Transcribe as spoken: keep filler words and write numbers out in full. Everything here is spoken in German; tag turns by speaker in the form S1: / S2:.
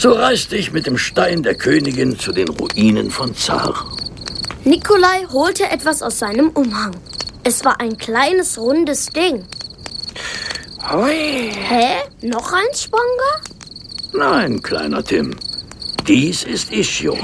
S1: So reiste ich mit dem Stein der Königin zu den Ruinen von Zar.
S2: Nikolai holte etwas aus seinem Umhang. Es war ein kleines, rundes Ding.
S1: Hui.
S2: Hä? Noch ein Sponga?
S1: Nein, kleiner Tim. Dies ist Ischio.